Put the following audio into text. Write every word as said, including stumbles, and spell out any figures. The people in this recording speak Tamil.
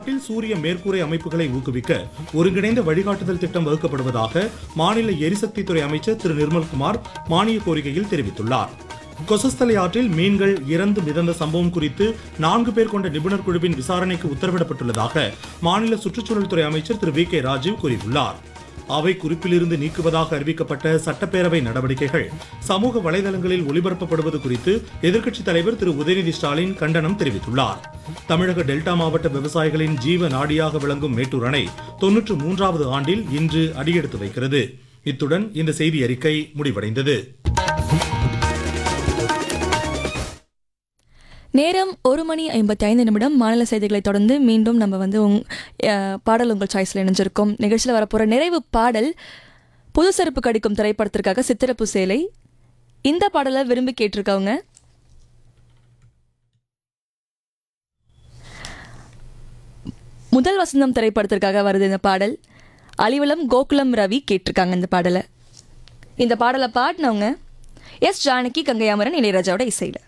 தமிழ்நாட்டில் சூரிய மேற்கூரை அமைப்புகளை ஊக்குவிக்க ஒருங்கிணைந்த வழிகாட்டுதல் திட்டம் வகுக்கப்படுவதாக மாநில எரிசக்தித்துறை அமைச்சர் திரு நிர்மல்குமார் மானிய கோரிக்கையில் தெரிவித்துள்ளார். கொசஸ்தலை ஆற்றில் மீன்கள் இறந்து மிதந்த சம்பவம் குறித்து நான்கு பேர் கொண்ட நிபுணர் குழுவின் விசாரணைக்கு உத்தரவிடப்பட்டுள்ளதாக மாநில சுற்றுச்சூழல் துறை அமைச்சர் திரு வி கே ராஜீவ் கூறியுள்ளார். அவை குறிப்பிலிருந்து நீக்குவதாக அறிவிக்கப்பட்ட சட்டப்பேரவை நடவடிக்கைகள் சமூக வலைதளங்களில் ஒளிபரப்பப்படுவது குறித்து எதிர்க்கட்சித் தலைவர் திரு உதயநிதி ஸ்டாலின் கண்டனம் தெரிவித்துள்ளார். தமிழக டெல்டா மாவட்ட விவசாயிகளின் ஜீவ நாடியாக விளங்கும் மேட்டூர் அணை தொன்னூற்று மூன்றாவது ஆண்டில் இன்று அடியெடுத்து வைக்கிறது. இத்துடன் இந்த செய்தி அறிக்கை முடிவடைந்தது. நேரம் ஒரு மணி ஐம்பத்தி ஐந்து நிமிடம். மாநில செய்திகளை தொடர்ந்து மீண்டும் நம்ம வந்து உங் பாடல் உங்கள் சாய்ஸில் இணைஞ்சிருக்கோம். நிகழ்ச்சியில் வரப்போகிற நிறைவு பாடல் புது செருப்பு கடிக்கும் திரைப்படத்திற்காக சித்திரப்பு சேலை. இந்த பாடலை விரும்பி கேட்டிருக்கவங்க முதல் வசந்தம் திரைப்படத்திற்காக வருது இந்த பாடல். அலிவலம் கோகுலம் ரவி கேட்டிருக்காங்க இந்த பாடலை. இந்த பாடலை பாடினவங்க எஸ் ஜானகி, கங்கையாமரன், இளையராஜாவோட இசையில்.